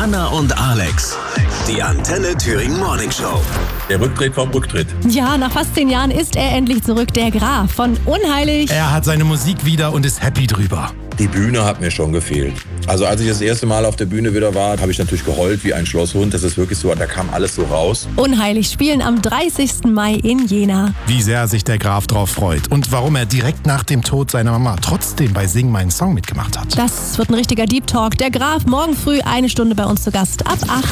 Anna und Alex. Die Antenne Thüringen Morning Show. Der Rücktritt vom Rücktritt. Ja, nach fast 10 Jahren ist er endlich zurück, der Graf von Unheilig. Er hat seine Musik wieder und ist happy drüber. Die Bühne hat mir schon gefehlt. Also als ich das erste Mal auf der Bühne wieder war, habe ich natürlich geheult wie ein Schlosshund. Das ist wirklich so, da kam alles so raus. Unheilig spielen am 30. Mai in Jena. Wie sehr sich der Graf drauf freut und warum er direkt nach dem Tod seiner Mama trotzdem bei Sing meinen Song mitgemacht hat. Das wird ein richtiger Deep Talk. Der Graf morgen früh 1 Stunde bei uns zu Gast ab 8.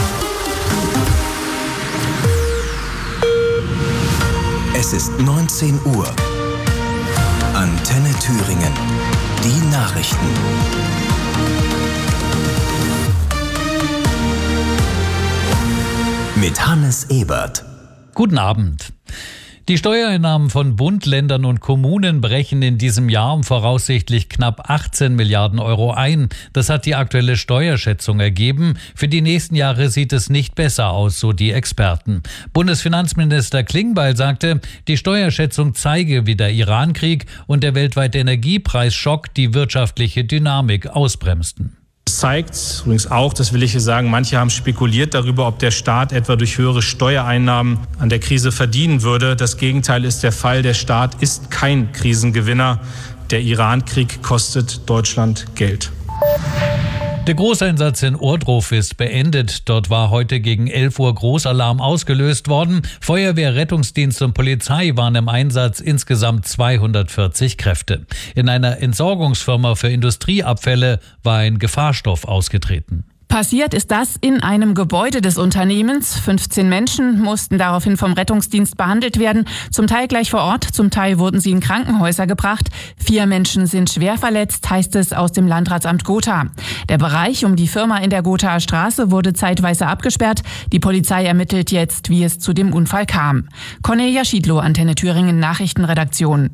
Es ist 19 Uhr. Antenne Thüringen. Die Nachrichten. Mit Hannes Ebert. Guten Abend. Die Steuereinnahmen von Bund, Ländern und Kommunen brechen in diesem Jahr um voraussichtlich knapp 18 Milliarden Euro ein. Das hat die aktuelle Steuerschätzung ergeben. Für die nächsten Jahre sieht es nicht besser aus, so die Experten. Bundesfinanzminister Klingbeil sagte, die Steuerschätzung zeige, wie der Iran-Krieg und der weltweite Energiepreisschock die wirtschaftliche Dynamik ausbremsten. Es zeigt übrigens auch, das will ich hier sagen, manche haben spekuliert darüber, ob der Staat etwa durch höhere Steuereinnahmen an der Krise verdienen würde. Das Gegenteil ist der Fall. Der Staat ist kein Krisengewinner. Der Iran-Krieg kostet Deutschland Geld. Der Großeinsatz in Ohrdruf ist beendet. Dort war heute gegen 11 Uhr Großalarm ausgelöst worden. Feuerwehr, Rettungsdienst und Polizei waren im Einsatz, insgesamt 240 Kräfte. In einer Entsorgungsfirma für Industrieabfälle war ein Gefahrstoff ausgetreten. Passiert ist das in einem Gebäude des Unternehmens. 15 Menschen mussten daraufhin vom Rettungsdienst behandelt werden. Zum Teil gleich vor Ort, zum Teil wurden sie in Krankenhäuser gebracht. 4 Menschen sind schwer verletzt, heißt es aus dem Landratsamt Gotha. Der Bereich um die Firma in der Gothaer Straße wurde zeitweise abgesperrt. Die Polizei ermittelt jetzt, wie es zu dem Unfall kam. Cornelia Schiedlow, Antenne Thüringen Nachrichtenredaktion.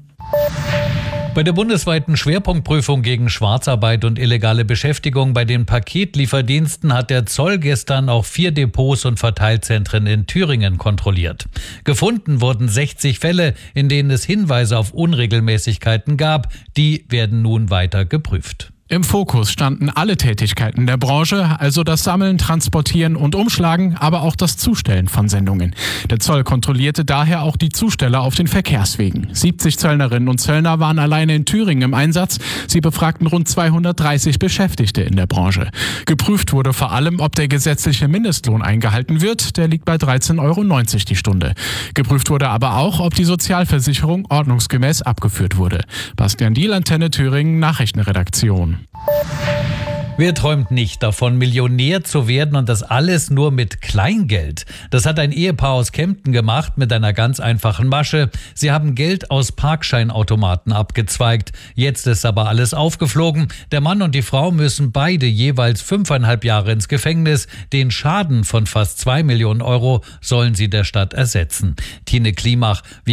Bei der bundesweiten Schwerpunktprüfung gegen Schwarzarbeit und illegale Beschäftigung bei den Paketlieferdiensten hat der Zoll gestern auch 4 Depots und Verteilzentren in Thüringen kontrolliert. Gefunden wurden 60 Fälle, in denen es Hinweise auf Unregelmäßigkeiten gab. Die werden nun weiter geprüft. Im Fokus standen alle Tätigkeiten der Branche, also das Sammeln, Transportieren und Umschlagen, aber auch das Zustellen von Sendungen. Der Zoll kontrollierte daher auch die Zusteller auf den Verkehrswegen. 70 Zöllnerinnen und Zöllner waren alleine in Thüringen im Einsatz. Sie befragten rund 230 Beschäftigte in der Branche. Geprüft wurde vor allem, ob der gesetzliche Mindestlohn eingehalten wird. Der liegt bei 13,90 € die Stunde. Geprüft wurde aber auch, ob die Sozialversicherung ordnungsgemäß abgeführt wurde. Bastian Diehl, Antenne Thüringen, Nachrichtenredaktion. Wer träumt nicht davon, Millionär zu werden und das alles nur mit Kleingeld? Das hat ein Ehepaar aus Kempten gemacht mit einer ganz einfachen Masche. Sie haben Geld aus Parkscheinautomaten abgezweigt. Jetzt ist aber alles aufgeflogen. Der Mann und die Frau müssen beide jeweils 5,5 Jahre ins Gefängnis. Den Schaden von fast 2 Millionen € sollen sie der Stadt ersetzen. Tine Klimach, wie